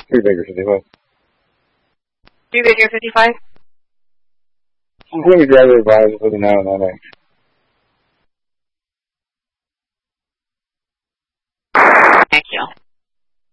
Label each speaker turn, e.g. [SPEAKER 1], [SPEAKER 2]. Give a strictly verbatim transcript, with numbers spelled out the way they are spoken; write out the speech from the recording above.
[SPEAKER 1] Three bigger fifty-five.
[SPEAKER 2] Three bigger fifty-five?
[SPEAKER 1] Let me grab the advisor for the nine nine eight.